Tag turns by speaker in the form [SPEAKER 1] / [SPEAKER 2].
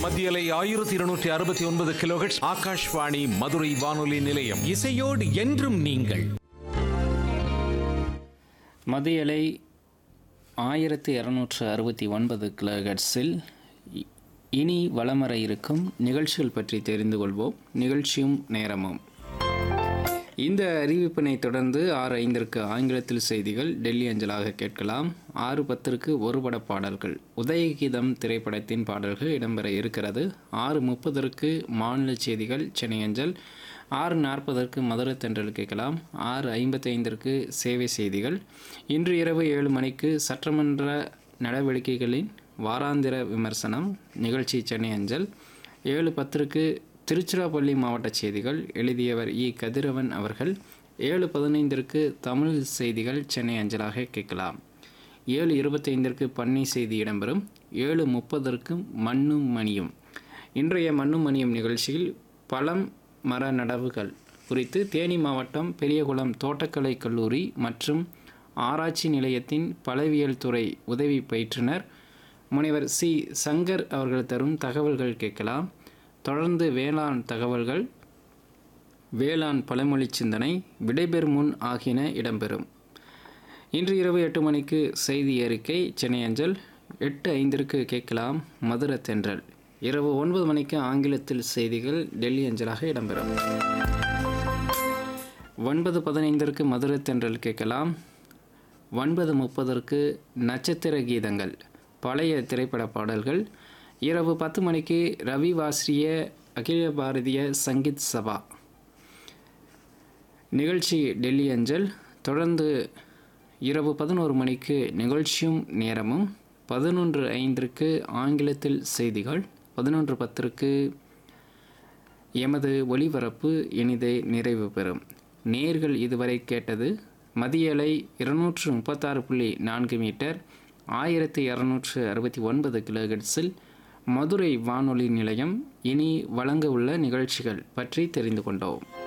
[SPEAKER 1] மத்தியலை 1269 கிலோஹெர்ட்ஸ் ஆகாஷ்வாணி மதுரை வானொலி நிலையம்.
[SPEAKER 2] இசையோடு என்றும் நீங்கள்.
[SPEAKER 3] மதியலை 1269 கிலோஹெர்ட்ஸில் இனி வலமர இருக்கும் நிகழ்ச்சிகள் பற்றி தெரிந்து கொள்வோம். நிகழ்ச்சியும் நேரமும். இந்த அறிவிப்பினை தொடர்ந்து 6:05 ஆங்கிலத்தில் செய்திகள் டெல்லி அஞ்சலாக கேட்கலாம். 6:10 ஒருபட பாடல்கள் உதயகீதம் திரைப்படத்தின் பாடல்கள் இடம்பெற இருக்கிறது. 6:30 மாநில செய்திகள் சென்னை அஞ்சல். 6:40 மதுரை தென்றல் கேட்கலாம். 6:55 சேவை செய்திகள். இன்று இரவு 7 மணிக்கு சட்டமன்ற நடவடிக்கைகளின் வாராந்திர விமர்சனம் நிகழ்ச்சி சென்னை அஞ்சல். 7:10 திருச்சிராப்பள்ளி மாவட்ட செய்திகள் எழுதியவர் இ. கதிரவன் அவர்கள். 7:15 தமிழ் செய்திகள் சென்னை அஞ்சலாக கேட்கலாம். 7:25 பண்ணை செய்தி இடம்பெறும். 7:30 மண்ணும் மணியும். இன்றைய மண்ணும் மணியும் நிகழ்ச்சியில் பழம் மர நடவுகள் குறித்து தேனி மாவட்டம் பெரியகுளம் தோட்டக்கலை கல்லூரி மற்றும் ஆராய்ச்சி நிலையத்தின் பழவியல் துறை உதவி பயிற்றுனர் முனைவர் சி. சங்கர் அவர்கள் தரும் தகவல்கள் கேட்கலாம். தொடர்ந்து வேளாண் தகவல்கள், வேளாண் பழமொழி சிந்தனை, விடைபெறும் முன் ஆகியன இடம்பெறும். இன்று இரவு 8 மணிக்கு செய்தி அறிக்கை சென்னை அஞ்சல். 8:05 கேட்கலாம் மதுரை தென்றல். இரவு 9 மணிக்கு ஆங்கிலத்தில் செய்திகள் டெல்லி அஞ்சலாக இடம்பெறும். 9:15 மதுரை தென்றல் கேட்கலாம். 9:30 நட்சத்திர கீதங்கள் பழைய திரைப்பட பாடல்கள். இரவு 10 மணிக்கு ரவி வாஸ்ரிய அகில பாரதிய சங்கீத் சபா நிகழ்ச்சி டெல்லி அஞ்சல். தொடர்ந்து இரவு 11 மணிக்கு நிகழ்ச்சியும் நேரமும். 11:05 ஆங்கிலத்தில் செய்திகள். 11:10 எமது ஒலிபரப்பு இனிதே நிறைவு பெறும். நேர்கள் இதுவரை கேட்டது மதியலை 236.4 மீட்டர் 1269 கிலோஹெர்ட்ஸில் மதுரை வானொலி நிலையம். இனி வழங்க உள்ள நிகழ்ச்சிகள் பற்றி தெரிந்து கொண்டோம்.